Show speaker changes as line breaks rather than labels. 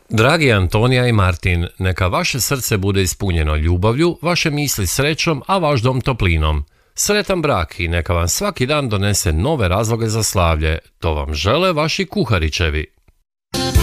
Dragi Antonija i Martin, neka vaše srce bude ispunjeno ljubavlju, vaše misli srećom, a vaš dom toplinom. Sretan brak i neka vam svaki dan donese nove razloge za slavlje. To vam žele vaši Kuharićevi.